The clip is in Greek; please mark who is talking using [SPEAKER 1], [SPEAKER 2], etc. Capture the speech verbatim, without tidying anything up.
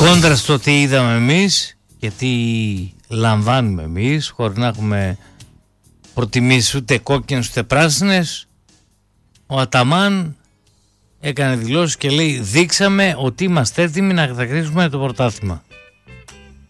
[SPEAKER 1] Κόντρα στο τι είδαμε εμείς και τι λαμβάνουμε εμείς, χωρίς να έχουμε προτιμήσει ούτε κόκκινες ούτε πράσινες, ο Αταμάν έκανε δηλώσεις και λέει: δείξαμε ότι είμαστε έτοιμοι να κατακτήσουμε το πρωτάθλημα.